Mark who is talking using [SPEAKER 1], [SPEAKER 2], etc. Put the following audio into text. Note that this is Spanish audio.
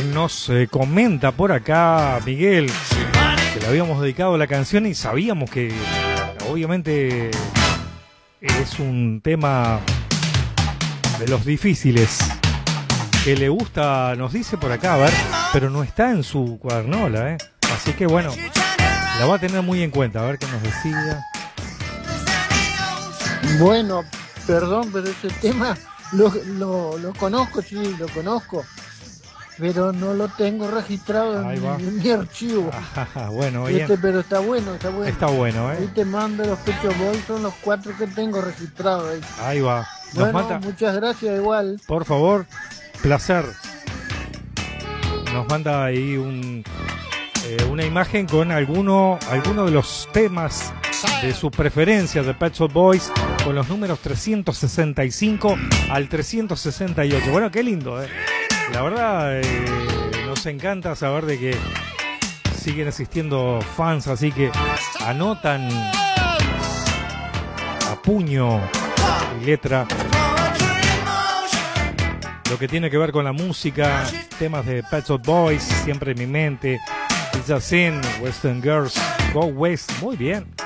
[SPEAKER 1] Nos comenta por acá Miguel que le habíamos dedicado la canción y sabíamos que obviamente es un tema de los difíciles, que le gusta, nos dice por acá, a ver, pero no está en su cuadernola, así que bueno, la va a tener muy en cuenta, a ver qué nos decía.
[SPEAKER 2] Bueno, perdón, pero ese tema lo conozco, sí, lo conozco, pero no lo tengo registrado en mi archivo.
[SPEAKER 1] Bueno, bien.
[SPEAKER 2] Pero está bueno.
[SPEAKER 1] Está bueno,
[SPEAKER 2] Ahí te mando los Pet Shop Boys, son los 4 que tengo registrados ahí.
[SPEAKER 1] Ahí va.
[SPEAKER 2] Bueno, muchas gracias igual.
[SPEAKER 1] Por favor, placer. Nos manda ahí una imagen con alguno de los temas de su preferencia de Pet Shop Boys, con los números 365 al 368. Bueno, qué lindo, La verdad, nos encanta saber de que siguen existiendo fans, así que anotan a puño y letra lo que tiene que ver con la música, temas de Pet Shop Boys, siempre en mi mente. It's a Sin, Western Girls, Go West, muy bien.